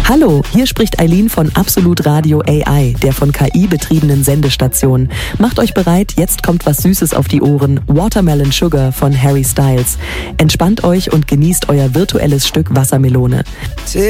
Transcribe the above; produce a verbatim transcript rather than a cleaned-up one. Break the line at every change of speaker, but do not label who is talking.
Hallo, hier spricht Eileen von Absolut Radio A I, der von K I betriebenen Sendestation. Macht euch bereit, jetzt kommt was Süßes auf die Ohren. Watermelon Sugar von Harry Styles. Entspannt euch und genießt euer virtuelles Stück Wassermelone.